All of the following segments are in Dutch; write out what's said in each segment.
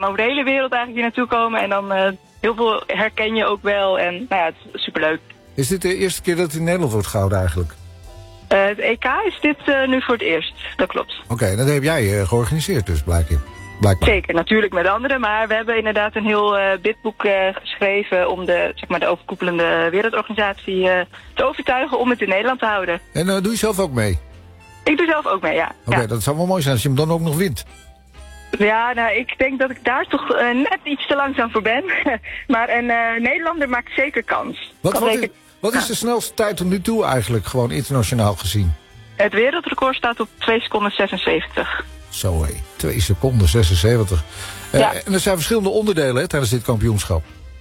over de hele wereld eigenlijk hier naartoe komen. En dan heel veel herken je ook wel. En nou ja, het is superleuk. Is dit de eerste keer dat het in Nederland wordt gehouden eigenlijk? Het EK is dit nu voor het eerst, dat klopt. Oké, dat heb jij georganiseerd dus blijkbaar. Zeker, natuurlijk met anderen. Maar we hebben inderdaad een heel bidboek geschreven om de overkoepelende wereldorganisatie te overtuigen om het in Nederland te houden. En doe je zelf ook mee? Ik doe zelf ook mee, ja. Oké, dat zou wel mooi zijn als je hem dan ook nog wint. Ja, nou, ik denk dat ik daar toch net iets te langzaam voor ben. Maar een Nederlander maakt zeker kans. Wat is de snelste tijd tot nu toe eigenlijk, gewoon internationaal gezien? Het wereldrecord staat op 2 seconden 76. Zo hé, 2 seconden 76. Ja. En er zijn verschillende onderdelen hè, tijdens dit kampioenschap.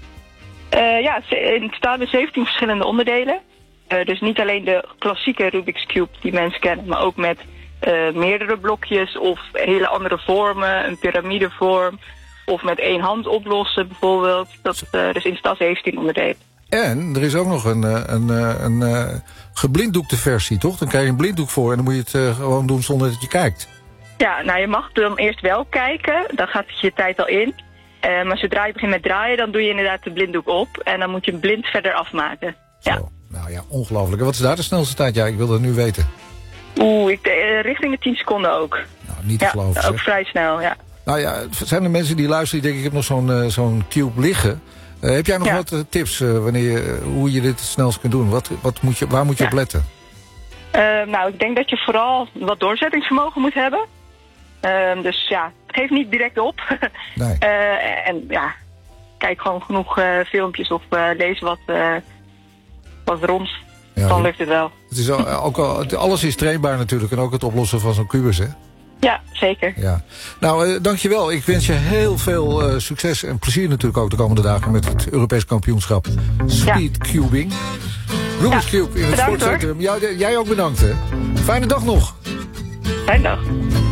Ja, het staan er 17 verschillende onderdelen. Dus niet alleen de klassieke Rubik's Cube die mensen kennen, maar ook met meerdere blokjes of hele andere vormen, een piramidevorm of met 1 hand oplossen bijvoorbeeld. Dus in totaal 17 onderdelen. En er is ook nog een geblinddoekte versie, toch? Dan krijg je een blinddoek voor en dan moet je het gewoon doen zonder dat je kijkt. Ja, nou je mag dan eerst wel kijken, dan gaat het je tijd al in. Maar zodra je begint met draaien, dan doe je inderdaad de blinddoek op en dan moet je hem blind verder afmaken. Ja. Zo. Nou ja, ongelooflijk. En wat is daar de snelste tijd? Ja, ik wil dat nu weten. Richting de 10 seconden ook. Nou, niet te geloven. Ja, ook vrij snel, ja. Nou ja, zijn er mensen die luisteren die denken, ik heb nog zo'n cube liggen. Heb jij nog wat tips hoe je dit het snelst kunt doen? Waar moet je op letten? Nou, ik denk dat je vooral wat doorzettingsvermogen moet hebben. Dus ja, geef niet direct op. Nee. En ja, kijk gewoon genoeg filmpjes of lees wat rond. Ja, dan lukt het wel. Het is alles is trainbaar natuurlijk en ook het oplossen van zo'n kubus, hè? Ja, zeker. Ja. Nou, dankjewel. Ik wens je heel veel succes en plezier natuurlijk ook de komende dagen met het Europees kampioenschap Speed Cubing. Rubik's Cube in het sportcentrum. Jij ook bedankt, hè. Fijne dag nog. Fijne dag.